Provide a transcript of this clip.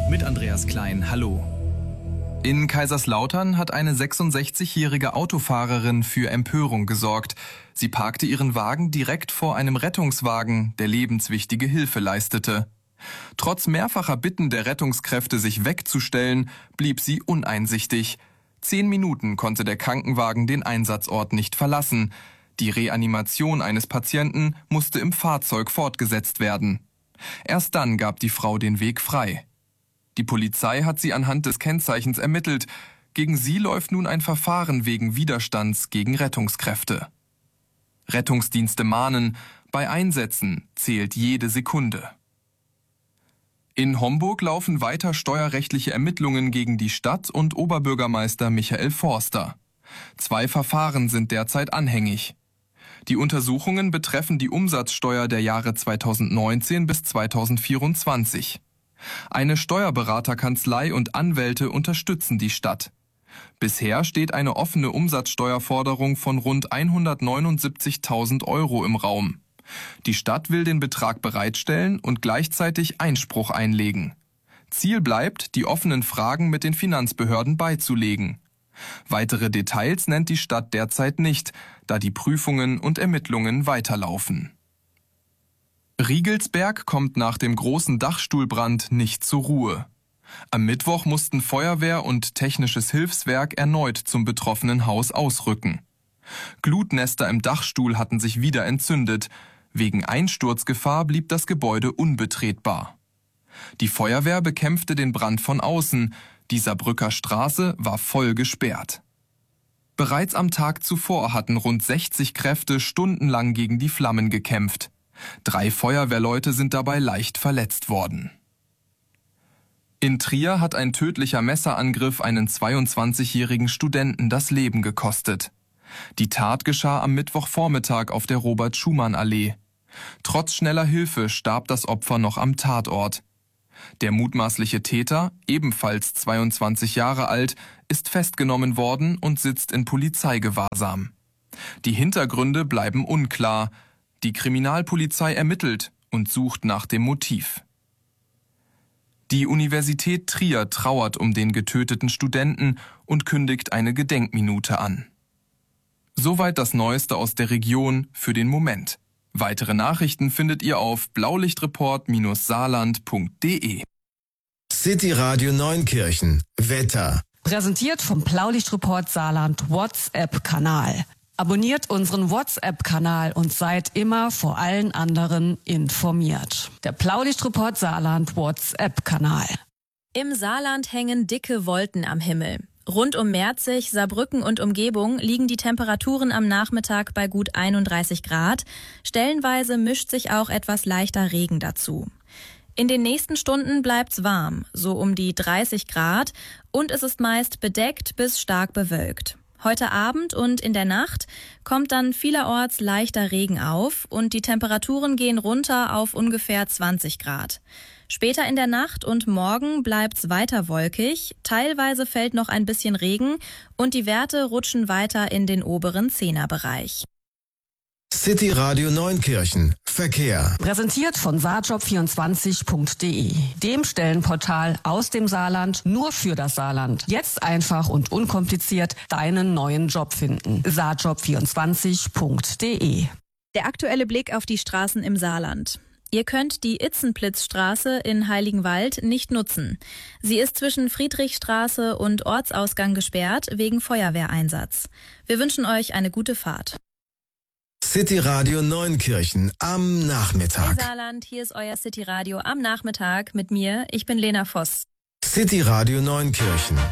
Mit Andreas Klein, hallo. In Kaiserslautern hat eine 66-jährige Autofahrerin für Empörung gesorgt. Sie parkte ihren Wagen direkt vor einem Rettungswagen, der lebenswichtige Hilfe leistete. Trotz mehrfacher Bitten der Rettungskräfte, sich wegzustellen, blieb sie uneinsichtig. 10 Minuten konnte der Krankenwagen den Einsatzort nicht verlassen. Die Reanimation eines Patienten musste im Fahrzeug fortgesetzt werden. Erst dann gab die Frau den Weg frei. Die Polizei hat sie anhand des Kennzeichens ermittelt. Gegen sie läuft nun ein Verfahren wegen Widerstands gegen Rettungskräfte. Rettungsdienste mahnen, bei Einsätzen zählt jede Sekunde. In Homburg laufen weiter steuerrechtliche Ermittlungen gegen die Stadt und Oberbürgermeister Michael Forster. 2 Verfahren sind derzeit anhängig. Die Untersuchungen betreffen die Umsatzsteuer der Jahre 2019 bis 2024. Eine Steuerberaterkanzlei und Anwälte unterstützen die Stadt. Bisher steht eine offene Umsatzsteuerforderung von rund 179.000 € im Raum. Die Stadt will den Betrag bereitstellen und gleichzeitig Einspruch einlegen. Ziel bleibt, die offenen Fragen mit den Finanzbehörden beizulegen. Weitere Details nennt die Stadt derzeit nicht, da die Prüfungen und Ermittlungen weiterlaufen. Riegelsberg kommt nach dem großen Dachstuhlbrand nicht zur Ruhe. Am Mittwoch mussten Feuerwehr und technisches Hilfswerk erneut zum betroffenen Haus ausrücken. Glutnester im Dachstuhl hatten sich wieder entzündet. Wegen Einsturzgefahr blieb das Gebäude unbetretbar. Die Feuerwehr bekämpfte den Brand von außen. Die Saarbrücker Straße war voll gesperrt. Bereits am Tag zuvor hatten rund 60 Kräfte stundenlang gegen die Flammen gekämpft. 3 Feuerwehrleute sind dabei leicht verletzt worden. In Trier hat ein tödlicher Messerangriff einen 22-jährigen Studenten das Leben gekostet. Die Tat geschah am Mittwochvormittag auf der Robert-Schumann-Allee. Trotz schneller Hilfe starb das Opfer noch am Tatort. Der mutmaßliche Täter, ebenfalls 22 Jahre alt, ist festgenommen worden und sitzt in Polizeigewahrsam. Die Hintergründe bleiben unklar. Die Kriminalpolizei ermittelt und sucht nach dem Motiv. Die Universität Trier trauert um den getöteten Studenten und kündigt eine Gedenkminute an. Soweit das Neueste aus der Region für den Moment. Weitere Nachrichten findet ihr auf blaulichtreport-saarland.de. City Radio Neunkirchen. Wetter. Präsentiert vom Blaulichtreport Saarland WhatsApp-Kanal. Abonniert unseren WhatsApp-Kanal und seid immer vor allen anderen informiert. Der Blaulichtreport Saarland WhatsApp-Kanal. Im Saarland hängen dicke Wolken am Himmel. Rund um Merzig, Saarbrücken und Umgebung liegen die Temperaturen am Nachmittag bei gut 31 Grad. Stellenweise mischt sich auch etwas leichter Regen dazu. In den nächsten Stunden bleibt's warm, so um die 30 Grad, und es ist meist bedeckt bis stark bewölkt. Heute Abend und in der Nacht kommt dann vielerorts leichter Regen auf und die Temperaturen gehen runter auf ungefähr 20 Grad. Später in der Nacht und morgen bleibt's weiter wolkig, teilweise fällt noch ein bisschen Regen und die Werte rutschen weiter in den oberen 10er-Bereich. City Radio Neunkirchen. Verkehr. Präsentiert von saarjob24.de, dem Stellenportal aus dem Saarland nur für das Saarland. Jetzt einfach und unkompliziert deinen neuen Job finden. saarjob24.de. Der aktuelle Blick auf die Straßen im Saarland. Ihr könnt die Itzenplitzstraße in Heiligenwald nicht nutzen. Sie ist zwischen Friedrichstraße und Ortsausgang gesperrt wegen Feuerwehreinsatz. Wir wünschen euch eine gute Fahrt. City Radio Neunkirchen am Nachmittag. Hey Saarland, hier ist euer City Radio am Nachmittag mit mir. Ich bin Lena Voss. City Radio Neunkirchen.